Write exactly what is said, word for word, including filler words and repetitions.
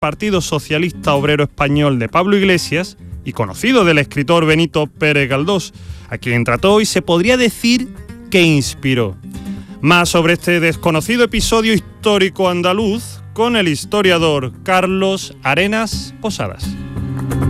Partido Socialista Obrero Español de Pablo Iglesias y conocido del escritor Benito Pérez Galdós, a quien trató y se podría decir que inspiró. Más sobre este desconocido episodio histórico andaluz con el historiador Carlos Arenas Posadas.